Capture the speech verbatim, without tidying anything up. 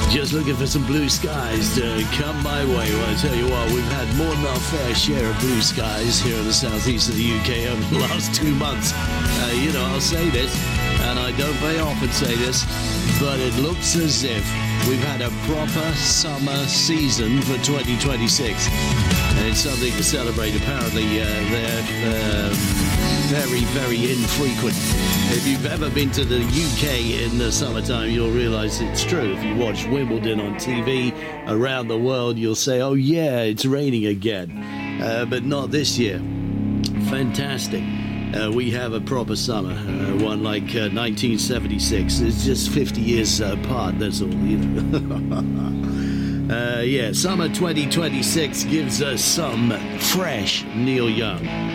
Just looking for some blue skies to come my way. Well, I tell you what, we've had more than our fair share of blue skies here in the southeast of the U K over the last two months. Uh, you know, I'll say this, and I don't very often say this, but it looks as if we've had a proper summer season for twenty twenty-six. And it's something to celebrate. Apparently, uh, they're um, very, very infrequent. If you've ever been to the U K in the summertime, you'll realise it's true. If you watch Wimbledon on T V around the world, you'll say, oh yeah, it's raining again. Uh, but not this year. Fantastic. Uh, we have a proper summer, uh, one like uh, nineteen seventy-six. It's just fifty years uh, apart, that's all, you know. uh, yeah, summer twenty twenty-six gives us some fresh Neil Young.